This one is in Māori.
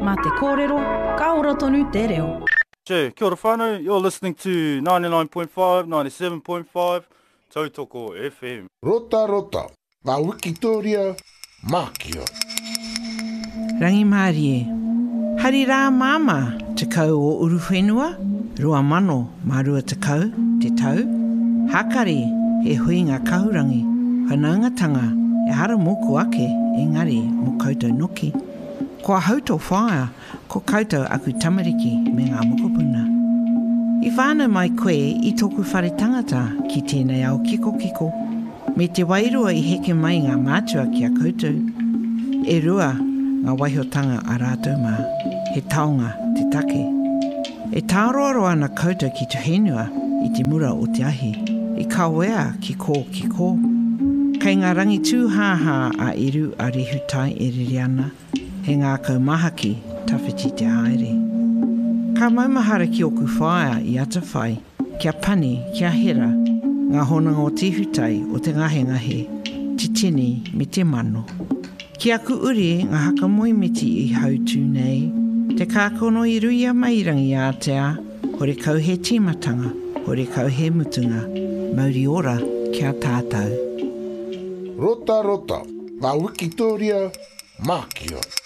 Mā te kōrero, ka ora tonu te reo. Kia ora whānau, you're listening to 99.5, 97.5, Tautoko FM. Rota rota, ngā Wikitoria, Mākia. Rangi Mārie, hari rā māma te kau o uruwhenua, rua mano mārua te kau, te tau. Hakari he hui ngā kahurangi, whanaungatanga e hara moku ake, engari mo koutou noki. Kua hauto whaia, ko koutou aku tamariki me ngā mokopuna. I whānau mai koe i tōku whare tangata ki tēnei au kiko kiko, me te wairua i heke mai ngā mātua ki a koutou. E rua ngā waihotanga a rātou mā, he taonga te take. E tāroaroa na koutou ki te whenua i te mura o te ahi, i kawea ki kō ki kō. Kei ngā rangi tūhāhā a iru a rehutai e riri ana, he ngā kaumahaki tawhiti te haere. Ka maumahara ki oku whaia i ata whai, kia pani, kia hera, ngā honanga o te hutai o te ngahe, te tini me te mano. Ki aku uri ngā haka moimiti i hautū nei, te kākono i ruia mairangi a te a, hore kau he tīmatanga, hore kau he mutunga, mauri ora kia tātou. Rota rota, ngā Wikitoria, Mākia.